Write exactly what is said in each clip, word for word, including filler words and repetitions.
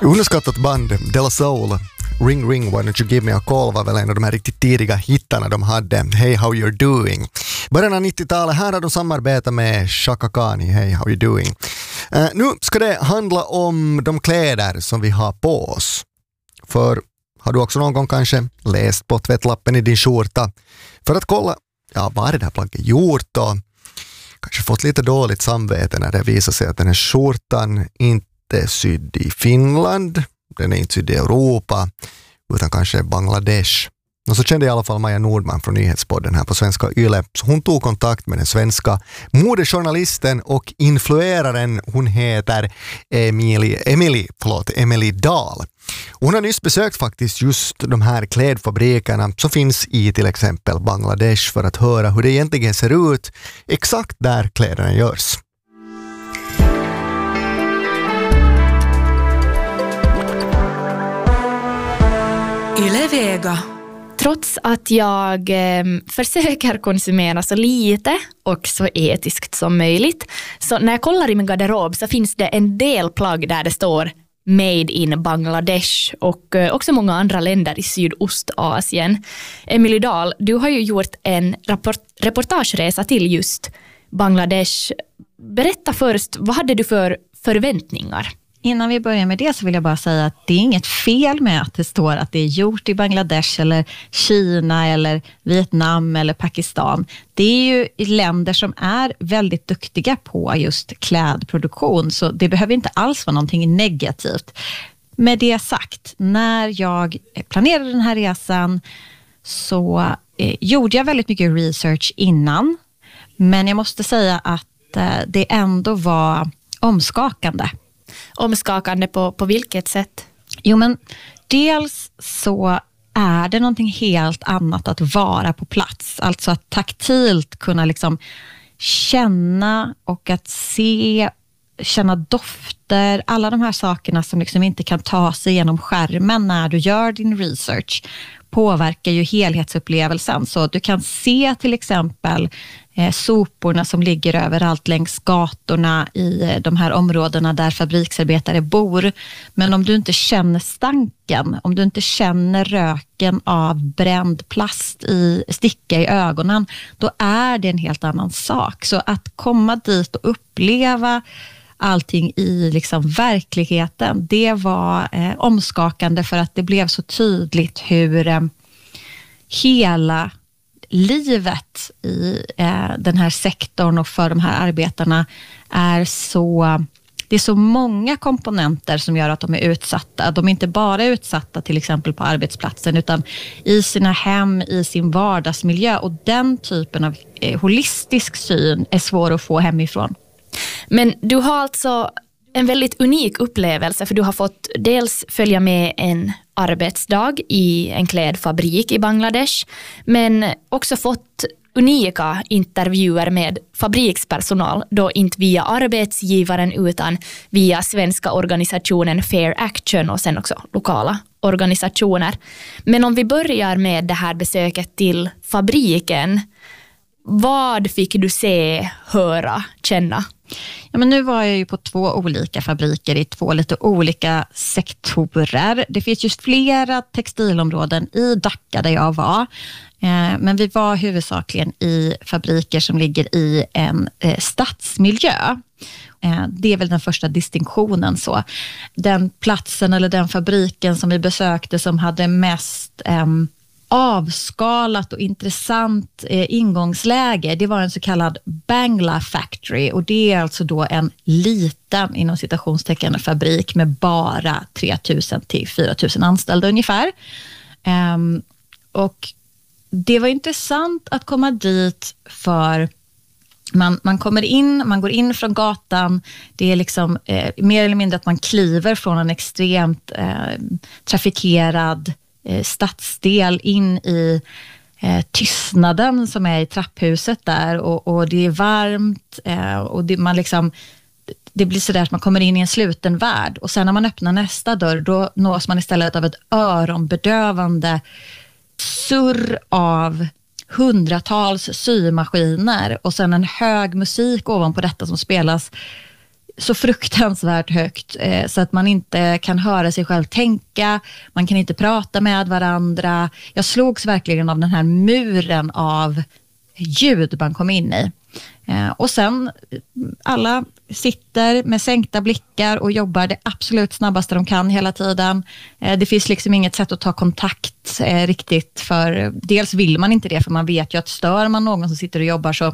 Underskattat band, De La Soul, Ring Ring Why Don't You Give Me A Call var väl en av de här riktigt tidiga hittarna de hade. Hey How You're Doing. Början av nittiotalet, här har de samarbetat med Chaka Khan i Hey How You're Doing. Uh, nu ska det handla om de kläder som vi har på oss. För har du också någon gång kanske läst på tvättlappen i din skjorta för att kolla, ja, vad är det här plagget gjort, och kanske fått lite dåligt samvete när det visar sig att den här skjortan inte är sydd i Finland, den är inte sydd i Europa utan kanske Bangladesh. Och så kände i alla fall Maja Nordman från Nyhetspodden här på Svenska Yle. Så hon tog kontakt med den svenska modejournalisten och influeraren. Hon heter Emily, Emily, förlåt, Emily Dahl. Hon har nyss besökt faktiskt just de här klädfabrikerna som finns i till exempel Bangladesh för att höra hur det egentligen ser ut exakt där kläderna görs. Yle Vega. Trots att jag eh, försöker konsumera så lite och så etiskt som möjligt, så när jag kollar i min garderob så finns det en del plagg där det står Made in Bangladesh och eh, också många andra länder i Sydostasien. Emily Dahl, du har ju gjort en rapport- reportageresa till just Bangladesh. Berätta först, vad hade du för förväntningar? Innan vi börjar med det så vill jag bara säga att det är inget fel med att det står att det är gjort i Bangladesh eller Kina eller Vietnam eller Pakistan. Det är ju länder som är väldigt duktiga på just klädproduktion, så det behöver inte alls vara någonting negativt. Med det sagt, när jag planerade den här resan så eh, gjorde jag väldigt mycket research innan, men jag måste säga att eh, det ändå var omskakande. Omskakande på, på vilket sätt? Jo, men dels så är det någonting helt annat att vara på plats. Alltså att taktilt kunna liksom känna och att se, känna dofter. Alla de här sakerna som liksom inte kan ta sig genom skärmen när du gör din research påverkar ju helhetsupplevelsen. Så du kan se till exempel eh, soporna som ligger överallt längs gatorna i eh, de här områdena där fabriksarbetare bor. Men om du inte känner stanken, om du inte känner röken av bränd plast i sticka i ögonen, då är det en helt annan sak. Så att komma dit och uppleva allting i liksom verkligheten, det var eh, omskakande för att det blev så tydligt hur eh, hela livet i eh, den här sektorn och för de här arbetarna är så, det är så många komponenter som gör att de är utsatta. De är inte bara utsatta till exempel på arbetsplatsen utan i sina hem, i sin vardagsmiljö, och den typen av eh, holistisk syn är svår att få hemifrån. Men du har alltså en väldigt unik upplevelse, för du har fått dels följa med en arbetsdag i en klädfabrik i Bangladesh, men också fått unika intervjuer med fabrikspersonal, då inte via arbetsgivaren utan via svenska organisationen Fair Action och sen också lokala organisationer. Men om vi börjar med det här besöket till fabriken, vad fick du se, höra, känna? Ja, men nu var jag ju på två olika fabriker i två lite olika sektorer. Det finns just flera textilområden i Dhaka där jag var. Eh, men vi var huvudsakligen i fabriker som ligger i en eh, stadsmiljö. Eh, det är väl den första distinktionen så. Den platsen eller den fabriken som vi besökte som hade mest Eh, avskalat och intressant eh, ingångsläge, det var en så kallad Bangla Factory, och det är alltså då en liten inom citationstecken fabrik med bara tre tusen till fyra tusen anställda ungefär. Um, och det var intressant att komma dit för man, man kommer in, man går in från gatan, det är liksom eh, mer eller mindre att man kliver från en extremt eh, trafikerad stadsdel in i eh, tystnaden som är i trapphuset där, och, och det är varmt eh, och det, man liksom, det blir så där att man kommer in i en sluten värld, och sen när man öppnar nästa dörr då nås man istället av ett öronbedövande surr av hundratals symaskiner och sen en hög musik ovanpå detta som spelas så fruktansvärt högt eh, så att man inte kan höra sig själv tänka, man kan inte prata med varandra. Jag slogs verkligen av den här muren av ljud man kom in i. Eh, och sen alla sitter med sänkta blickar och jobbar det absolut snabbaste de kan hela tiden. Eh, det finns liksom inget sätt att ta kontakt eh, riktigt, för dels vill man inte det, för man vet ju att stör man någon som sitter och jobbar så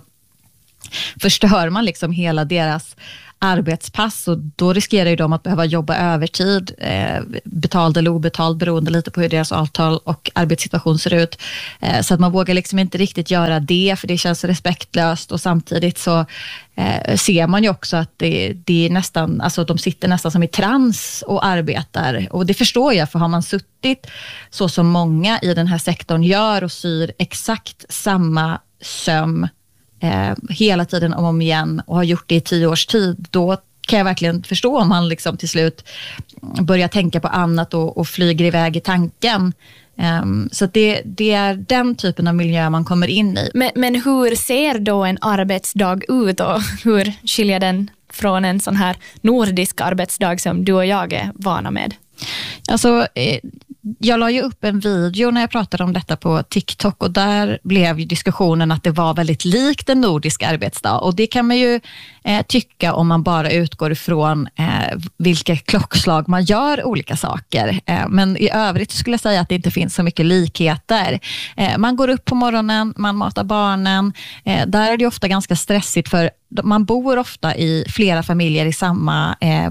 förstör man liksom hela deras arbetspass, och då riskerar ju de att behöva jobba övertid, eh, betald eller obetald, beroende lite på hur deras avtal och arbetssituation ser ut. Eh, så att man vågar liksom inte riktigt göra det, för det känns respektlöst, och samtidigt så eh, ser man ju också att det, det är nästan, alltså de sitter nästan som i trans och arbetar, och det förstår jag, för har man suttit så som många i den här sektorn gör och syr exakt samma söm Eh, hela tiden om och om igen och har gjort det i tio års tid, då kan jag verkligen förstå om man liksom till slut börjar tänka på annat och, och flyger iväg i tanken. Um, så det, det är den typen av miljö man kommer in i. Men, men hur ser då en arbetsdag ut, och hur skiljer den från en sån här nordisk arbetsdag som du och jag är vana med? Alltså, eh, jag la ju upp en video när jag pratade om detta på TikTok, och där blev ju diskussionen att det var väldigt likt en nordisk arbetsdag, och det kan man ju eh, tycka om man bara utgår ifrån eh, vilka klockslag man gör olika saker. Eh, men i övrigt skulle jag säga att det inte finns så mycket likheter. Eh, man går upp på morgonen, man matar barnen, eh, där är det ofta ganska stressigt, för man bor ofta i flera familjer i samma eh,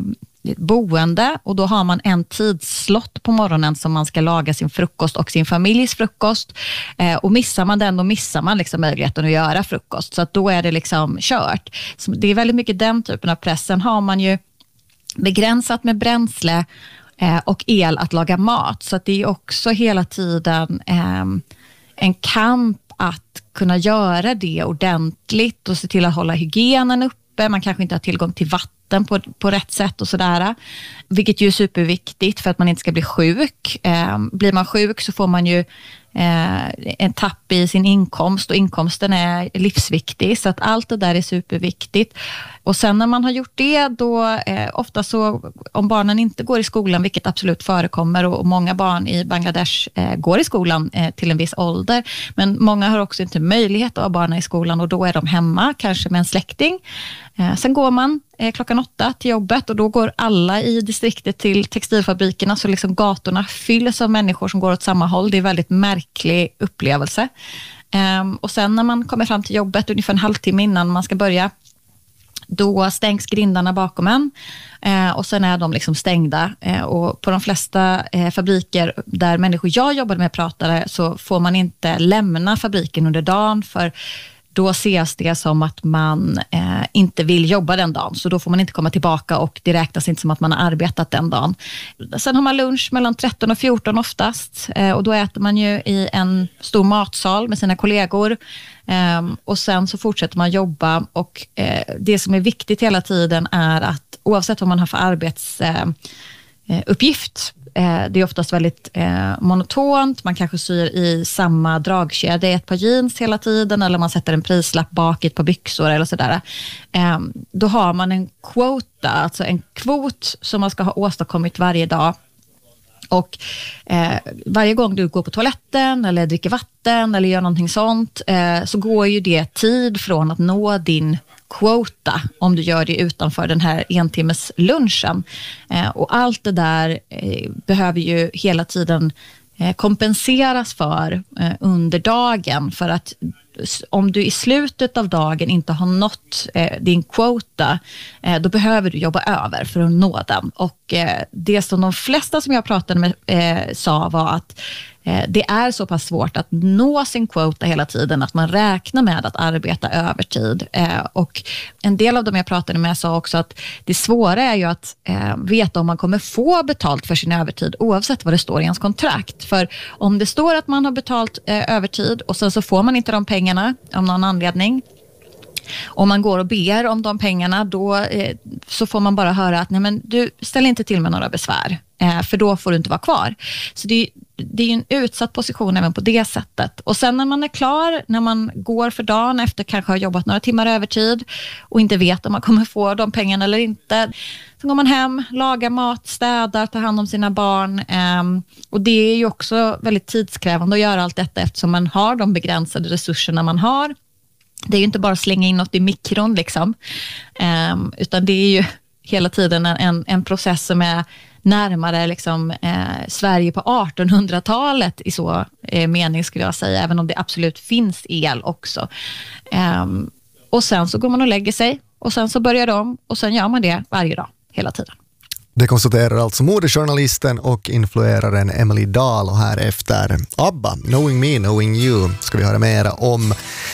boende, och då har man en tidslott på morgonen som man ska laga sin frukost och sin familjs frukost, eh, och missar man den, då missar man liksom möjligheten att göra frukost, så att då är det liksom kört. Så det är väldigt mycket den typen av press. Sen har man ju begränsat med bränsle eh, och el att laga mat, så att det är också hela tiden eh, en kamp att kunna göra det ordentligt och se till att hålla hygienen uppe. Man kanske inte har tillgång till vatten på, på rätt sätt och sådär. Vilket ju är superviktigt för att man inte ska bli sjuk. Eh, blir man sjuk så får man ju eh, en tapp i sin inkomst, och inkomsten är livsviktig. Så att allt det där är superviktigt. Och sen när man har gjort det, då eh, ofta så, om barnen inte går i skolan, vilket absolut förekommer, och, och många barn i Bangladesh eh, går i skolan eh, till en viss ålder, men många har också inte möjlighet att ha barnen i skolan, och då är de hemma, kanske med en släkting. Eh, sen går man eh, klockan åtta till jobbet, och då går alla i distriktet till textilfabrikerna, så liksom gatorna fylls av människor som går åt samma håll. Det är en väldigt märklig upplevelse. Eh, och sen när man kommer fram till jobbet ungefär en halvtimme innan man ska börja, då stängs grindarna bakom en, eh, och sen är de liksom stängda. Eh, och på de flesta eh, fabriker där människor jag jobbade med pratade, så får man inte lämna fabriken under dagen, för då ses det som att man eh, inte vill jobba den dagen. Så då får man inte komma tillbaka, och det räknas inte som att man har arbetat den dagen. Sen har man lunch mellan tretton och fjorton oftast. Eh, och då äter man ju i en stor matsal med sina kollegor. Eh, och sen så fortsätter man jobba. Och eh, det som är viktigt hela tiden är att oavsett vad man har för arbetsuppgift, det är oftast väldigt eh, monotont. Man kanske syr i samma dragkedja, ett par jeans hela tiden, eller man sätter en prislapp bak i ett par byxor eller sådär. Eh, då har man en quota, alltså en kvot som man ska ha åstadkommit varje dag. Och eh, varje gång du går på toaletten eller dricker vatten eller gör någonting sånt, eh, så går ju det tid från att nå din quota om du gör det utanför den här entimmes lunchen. Eh, och allt det där eh, behöver ju hela tiden eh, kompenseras för eh, under dagen, för att om du i slutet av dagen inte har nått eh, din quota, eh, då behöver du jobba över för att nå den. Och eh, det som de flesta som jag pratade med eh, sa var att eh, det är så pass svårt att nå sin quota hela tiden att man räknar med att arbeta övertid. Eh, och en del av dem jag pratade med sa också att det svåra är ju att eh, veta om man kommer få betalt för sin övertid oavsett vad det står i ens kontrakt. För om det står att man har betalt eh, övertid och sen så får man inte de pengarna av någon anledning, Om man går och ber om de pengarna, då eh, så får man bara höra att nej, men du ställer inte till med några besvär, eh, för då får du inte vara kvar. Så det är, det är en utsatt position även på det sättet. Och sen när man är klar, när man går för dagen efter kanske har jobbat några timmar övertid och inte vet om man kommer få de pengarna eller inte, så går man hem, lagar mat, städar, tar hand om sina barn. Eh, och det är ju också väldigt tidskrävande att göra allt detta eftersom man har de begränsade resurserna man har. Det är ju inte bara att slänga in något i mikron liksom, um, utan det är ju hela tiden en, en process som är närmare liksom, eh, Sverige på artonhundratalet i så eh, mening skulle jag säga, även om det absolut finns el också. Um, och sen så går man och lägger sig och sen så börjar de och sen gör man det varje dag, hela tiden. Det konstaterar alltså modejournalisten och influeraren Emily Dahl, och här efter ABBA, Knowing Me, Knowing You, ska vi höra mera om.